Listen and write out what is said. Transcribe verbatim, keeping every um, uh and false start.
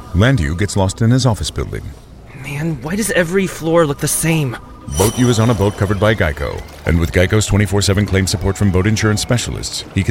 Landu gets lost in his office building. Man, why does every floor look the same? Boat U is on a boat covered by Geico. And with Geico's twenty-four seven claim support from boat insurance specialists, he can